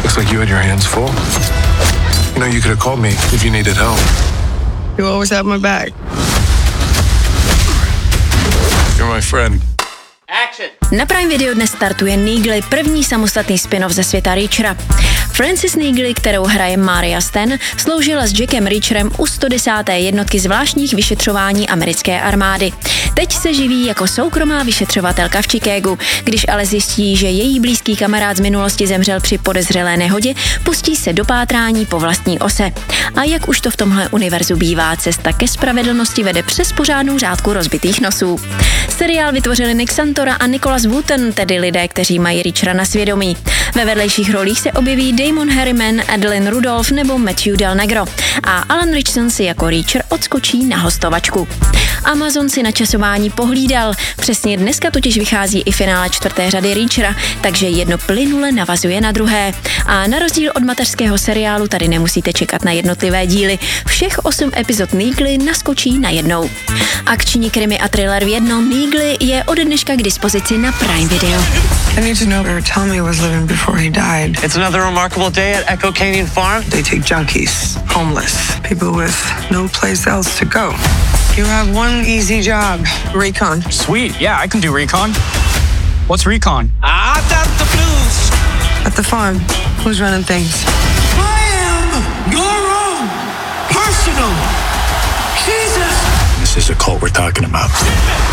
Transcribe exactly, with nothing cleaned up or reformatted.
Looks like you had your hands full. You know, you could have called me if you needed help. You always have my back. You're my friend. Na Prime Video dnes startuje Neagle, první samostatný spin-off ze světa Reachera. Frances Neagle, kterou hraje Maria Sten, sloužila s Jackem Reacherem u sto desáté jednotky zvláštních vyšetřování americké armády. Teď se živí jako soukromá vyšetřovatelka v Chicagu. Když ale zjistí, že její blízký kamarád z minulosti zemřel při podezřelé nehodě, pustí se do pátrání po vlastní ose. A jak už to v tomhle univerzu bývá, cesta ke spravedlnosti vede přes pořádnou řádku rozbitých nosů. Seriál vytvořili Nick Santora a Nicholas Wooten, tedy lidé, kteří mají Reachera na svědomí. Ve vedlejších rolích se objeví Damon Harriman, Adeline Rudolph nebo Matthew Del Negro a Alan Ritchson si jako Reacher odskočí na hostovačku. Amazon si na časování pohlídal, přesně dneska totiž vychází i finále čtvrté řady Reachera, takže jedno plynule navazuje na druhé. A na rozdíl od mateřského seriálu tady nemusíte čekat na jednotlivé díly, všech osm epizod Neagle naskočí na jednou. Akční krimi a thriller v jednom Neagle je ode dneška k dispozici na Prime Video. I need to know where Tommy was living before he died. It's another remarkable day at Echo Canyon Farm. They take junkies, homeless, people with no place else to go. You have one easy job, recon. Sweet, yeah, I can do recon. What's recon? I got the blues. At the farm, who's running things? I am your own personal Jesus. This is a cult we're talking about.